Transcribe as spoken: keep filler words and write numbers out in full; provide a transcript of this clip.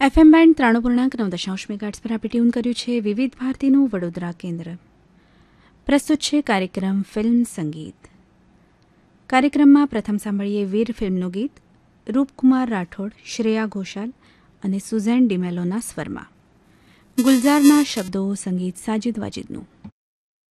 FM band ત્રાણું પૂર્ણાંક નવ દશાંશ મેગાટ્સ પર આપણે ટ્યુન કર્યું છે વિવિધ ભારતીનું વડોદરા કેન્દ્ર. પ્રસ્તુત છે કાર્યક્રમ ફિલ્મ સંગીત. કાર્યક્રમમાં પ્રથમ સાંભળીએ વીર ફિલ્મનું ગીત રૂપકુમાર રાઠોડ, શ્રેયા ઘોષાલ અને સુઝેન ડિમેલોના સ્વરમાં. ગુલઝારના શબ્દો, સંગીત સાજિદ વાજિદનું.